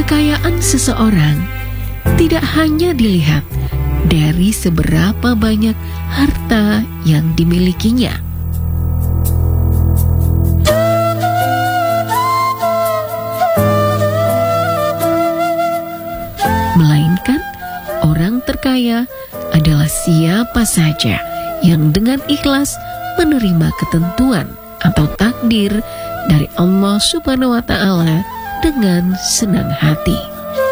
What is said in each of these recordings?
Kekayaan seseorang tidak hanya dilihat dari seberapa banyak harta yang dimilikinya, melainkan orang terkaya adalah siapa saja yang dengan ikhlas menerima ketentuan atau takdir dari Allah Subhanahu wa Ta'ala dengan senang hati.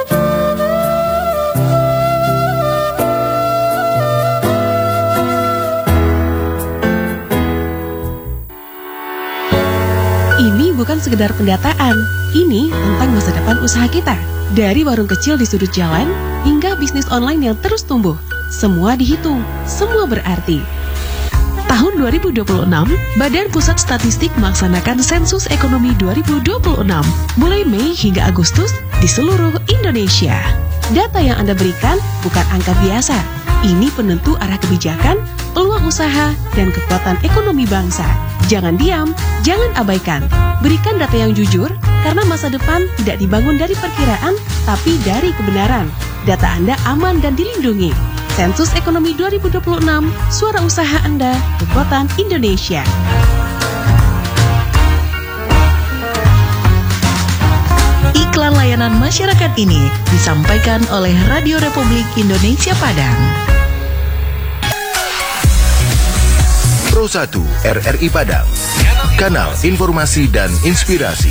Ini bukan sekedar pendataan, ini tentang masa depan usaha kita. Dari warung kecil di sudut jalan hingga bisnis online yang terus tumbuh, semua dihitung, semua berarti. Tahun 2026, Badan Pusat Statistik melaksanakan Sensus Ekonomi 2026, mulai Mei hingga Agustus di seluruh Indonesia. Data yang Anda berikan bukan angka biasa, ini penentu arah kebijakan, peluang usaha, dan kekuatan ekonomi bangsa. Jangan diam, jangan abaikan. Berikan data yang jujur, karena masa depan tidak dibangun dari perkiraan, tapi dari kebenaran. Data Anda aman dan dilindungi. Sensus Ekonomi 2026, suara usaha Anda, kekuatan Indonesia. Iklan layanan masyarakat ini disampaikan oleh Radio Republik Indonesia Padang. Pro 1 RRI Padang, kanal informasi dan inspirasi.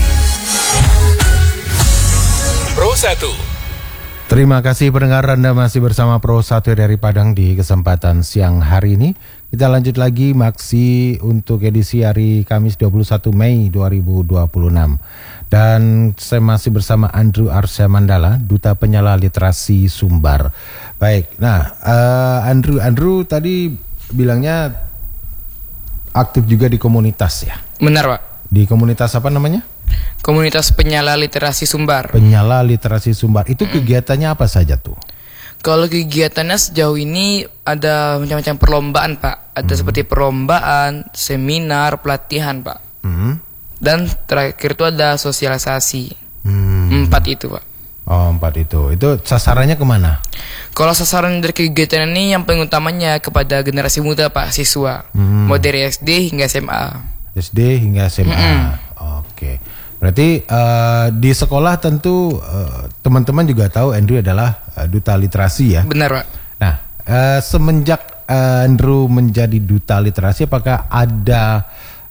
Pro 1. Terima kasih pendengar, Anda masih bersama Pro 1 dari Padang di kesempatan siang hari ini. Kita lanjut lagi maksi untuk edisi hari Kamis 21 Mei 2026. Dan saya masih bersama Andrew Arsyamandala, Duta Penyala Literasi Sumbar. Baik, nah Andrew tadi bilangnya aktif juga di komunitas ya? Benar, Pak. Di komunitas apa namanya? Komunitas Penyala Literasi Sumbar. Penyala Literasi Sumbar. Itu kegiatannya apa saja tuh? Kalau kegiatannya sejauh ini ada macam-macam perlombaan, Pak. Ada seperti perlombaan, seminar, pelatihan, Pak. Dan terakhir itu ada sosialisasi. 4 itu, Pak. Oh, 4 itu. Itu sasarannya kemana? Kalau sasaran dari kegiatan ini yang paling utamanya kepada generasi muda, Pak, siswa. Mau dari SD hingga SMA. SD hingga SMA. Oke. Berarti di sekolah tentu teman-teman juga tahu Andrew adalah duta literasi ya. Benar, Pak. Nah, semenjak Andrew menjadi duta literasi, apakah ada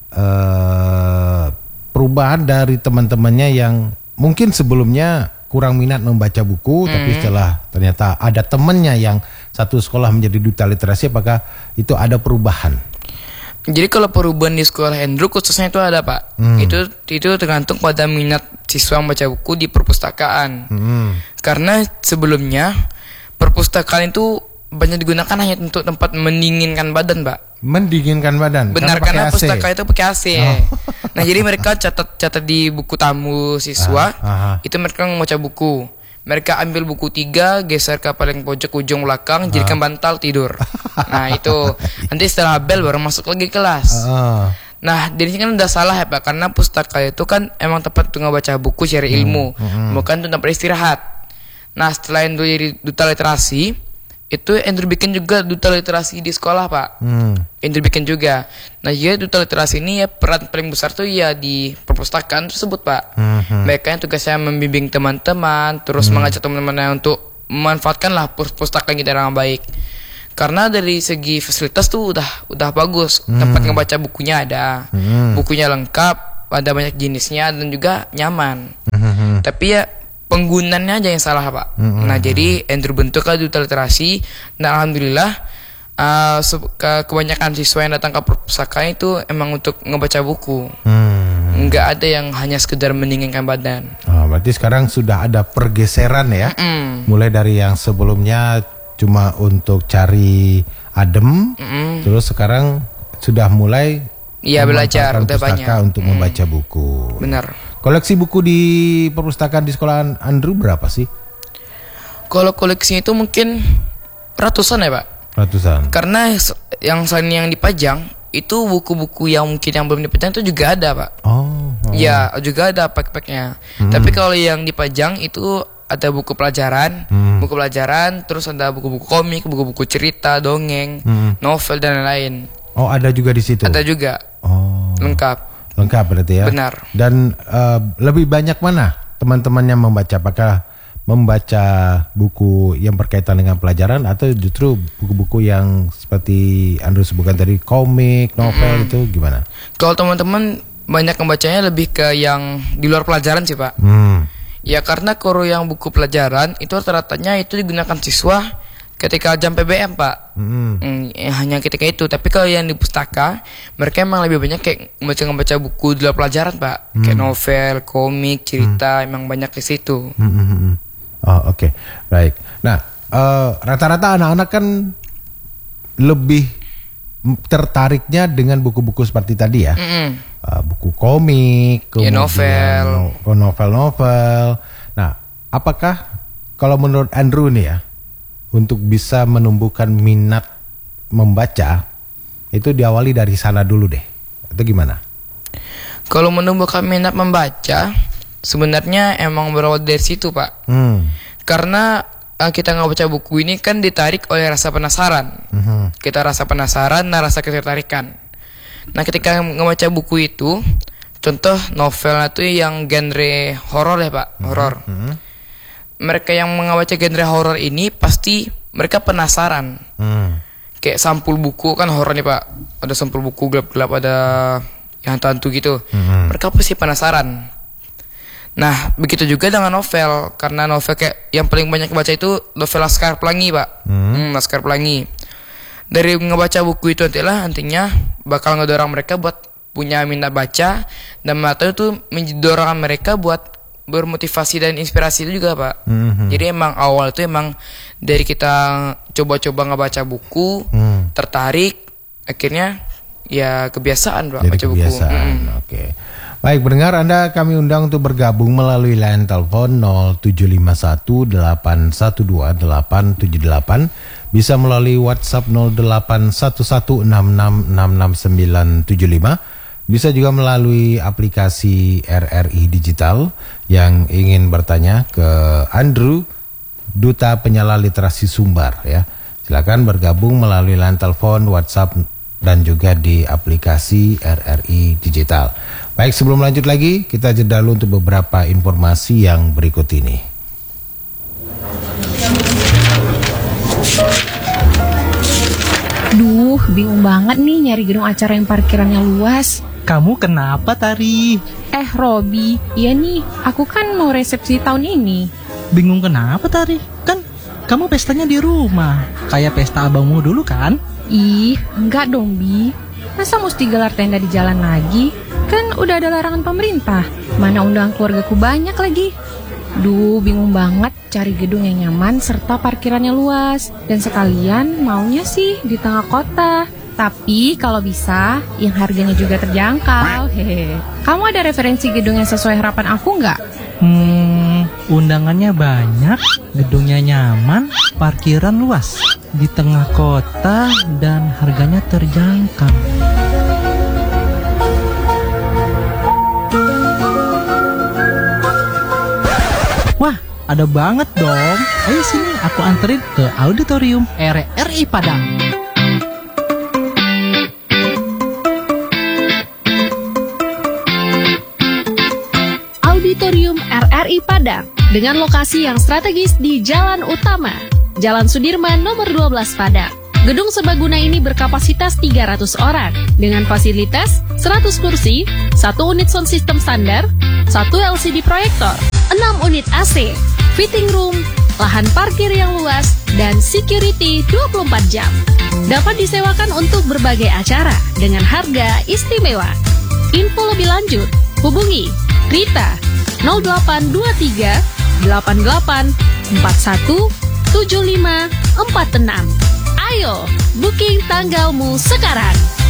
perubahan dari teman-temannya yang mungkin sebelumnya kurang minat membaca buku, tapi setelah ternyata ada temannya yang satu sekolah menjadi duta literasi, apakah itu ada perubahan? Jadi kalau perubahan di sekolah Andrew khususnya itu ada, Pak. Itu tergantung pada minat siswa membaca buku di perpustakaan. Karena sebelumnya perpustakaan itu banyak digunakan hanya untuk tempat mendinginkan badan, Pak. Mendinginkan badan. Benar, karena pustaka itu pakai AC. Nah, jadi mereka catat di buku tamu siswa. Itu mereka membaca buku. Mereka ambil buku 3, geser ke paling pojok ujung belakang, jadikan bantal, tidur. Nah, itu nanti setelah bel baru masuk lagi kelas. Nah, dari sini kan udah salah ya, Pak, karena pustaka itu kan emang tempat untuk ngebaca buku, cari ilmu, bukan untuk tempat istirahat. Nah, setelah Andrew jadi duta literasi, itu Andrew bikin juga duta literasi di sekolah, Pak. Andrew bikin juga. Nah, ya duta literasi ini ya peran paling besar tuh ya di perpustakaan tersebut, Pak. Mereka yang tugasnya membimbing teman-teman, terus mengajak teman-temannya untuk memanfaatkanlah perpustakaan kita dengan baik. Karena dari segi fasilitas tuh udah bagus. Tempat ngebaca bukunya ada, bukunya lengkap, ada banyak jenisnya dan juga nyaman. Tapi ya penggunaannya aja yang salah, Pak. Nah, jadi Andrew bentuklah duta literasi. Nah, alhamdulillah kebanyakan siswa yang datang ke perpustakaan itu emang untuk ngebaca buku. Nggak ada yang hanya sekedar mendinginkan badan. Berarti sekarang sudah ada pergeseran ya. Mulai dari yang sebelumnya cuma untuk cari adem, terus sekarang sudah mulai belajar, udah banyak untuk membaca buku. Benar. Koleksi buku di perpustakaan di sekolah Andrew berapa sih? Kalau koleksinya itu mungkin ratusan ya, Pak. Ratusan. Karena yang selain yang dipajang itu buku-buku yang mungkin yang belum dipajang itu juga ada, Pak. Ya, juga ada pack-packnya. Tapi kalau yang dipajang itu ada buku pelajaran, terus ada buku-buku komik, buku-buku cerita, dongeng, novel dan lain-lain. Oh, ada juga di situ. Ada juga. Oh. Lengkap berarti ya. Benar. Dan lebih banyak mana teman-temannya membaca? Apakah membaca buku yang berkaitan dengan pelajaran atau justru buku-buku yang seperti Andrew sebutkan tadi, komik, novel itu gimana? Kalau teman-teman banyak membacanya lebih ke yang di luar pelajaran sih, Pak. Ya karena kalau yang buku pelajaran itu rata-ratanya itu digunakan siswa ketika jam PBM, Pak. Hanya ketika itu. Tapi kalau yang di pustaka, mereka emang lebih banyak kayak membaca buku di luar pelajaran, Pak. Kayak novel, komik, cerita, emang banyak di situ. Oh, oke. Baik. Nah, rata-rata anak-anak kan lebih tertariknya dengan buku-buku seperti tadi ya. Buku komik, kemudian novel. Nah, apakah kalau menurut Andrew nih ya, untuk bisa menumbuhkan minat membaca itu diawali dari sana dulu deh, atau gimana? Kalau menumbuhkan minat membaca sebenarnya emang berawal dari situ, Pak. Karena kita nggak baca buku ini kan ditarik oleh rasa penasaran. Kita rasa penasaran, rasa ketertarikan. Nah, ketika ngebaca buku itu, contoh novel itu yang genre horor ya, Pak, horor. Mereka yang membaca genre horor ini pasti mereka penasaran. Kayak sampul buku kan horor nih, Pak. Ada sampul buku gelap-gelap, ada yang hantu gitu. Mereka pasti penasaran. Nah, begitu juga dengan novel. Karena novel kayak yang paling banyak baca itu novel Laskar Pelangi, Pak. Laskar Pelangi. Dari ngebaca buku itu nantinya bakal ngedorong mereka buat punya minat baca, dan mata itu mendorong mereka buat bermotivasi dan inspirasi itu juga, Pak. Jadi emang awal itu emang dari kita coba-coba ngebaca buku, tertarik, akhirnya ya kebiasaan, Pak, baca buku. Oke. Baik, pendengar, Anda kami undang untuk bergabung melalui line telepon 0751812878, bisa melalui WhatsApp 081166666975, bisa juga melalui aplikasi RRI Digital. Yang ingin bertanya ke Andrew, Duta Penyala Literasi Sumbar ya, silakan bergabung melalui line telepon, WhatsApp, dan juga di aplikasi RRI Digital. Baik, sebelum lanjut lagi, kita jeda dulu untuk beberapa informasi yang berikut ini. Duh, bingung banget nih nyari gedung acara yang parkirannya luas. Kamu kenapa, Tari? Robi, iya nih, aku kan mau resepsi tahun ini. Bingung kenapa, Tari? Kan kamu pestanya di rumah, kayak pesta abangmu dulu kan? Ih, enggak dong, Bi. Masa mesti gelar tenda di jalan lagi? Kan udah ada larangan pemerintah. Mana undangan keluargaku banyak lagi. Duh, bingung banget cari gedung yang nyaman serta parkirannya luas. Dan sekalian maunya sih di tengah kota. Tapi kalau bisa, yang harganya juga terjangkau. Hehe. Kamu ada referensi gedung yang sesuai harapan aku nggak? Undangannya banyak, gedungnya nyaman, parkiran luas, di tengah kota, dan harganya terjangkau. Wah, ada banget dong. Ayo sini, aku anterin ke auditorium RRI Padang. Auditorium RRI Padang dengan lokasi yang strategis di Jalan Utama, Jalan Sudirman nomor 12 Padang. Gedung serbaguna ini berkapasitas 300 orang dengan fasilitas 100 kursi, 1 unit sound system standar, 1 LCD proyektor, 6 unit AC, fitting room, lahan parkir yang luas, dan security 24 jam. Dapat disewakan untuk berbagai acara dengan harga istimewa. Info lebih lanjut, hubungi Rita 0823 88 41 75 46. Ayo, booking tanggalmu sekarang.